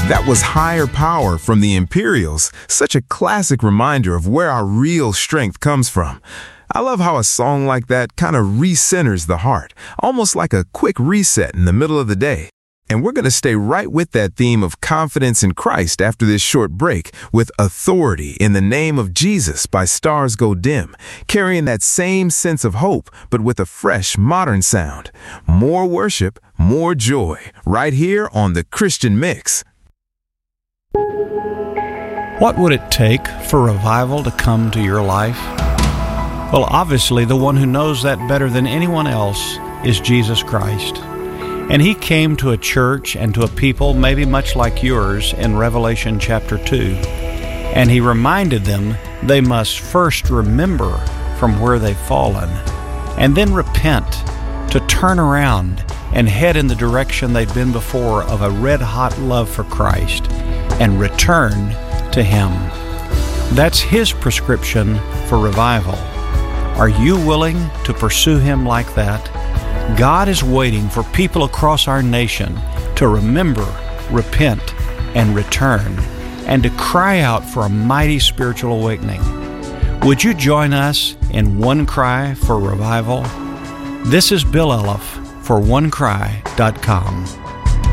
That was Higher Power from the Imperials, such a classic reminder of where our real strength comes from. I love how a song like that kind of recenters the heart, almost like a quick reset in the middle of the day. And we're going to stay right with that theme of confidence in Christ after this short break with Authority in the Name of Jesus by Stars Go Dim, carrying that same sense of hope, but with a fresh, modern sound. More worship, more joy, right here on The Christian Mix. What would it take for revival to come to your life? Well, obviously, the one who knows that better than anyone else is Jesus Christ. And he came to a church and to a people maybe much like yours in Revelation chapter 2. And he reminded them they must first remember from where they've fallen, and then repent, to turn around and head in the direction they'd been before of a red-hot love for Christ, and return to him. That's his prescription for revival. Are you willing to pursue him like that? God is waiting for people across our nation to remember, repent, and return, and to cry out for a mighty spiritual awakening. Would you join us in one cry for revival? This is Bill Elliff for OneCry.com.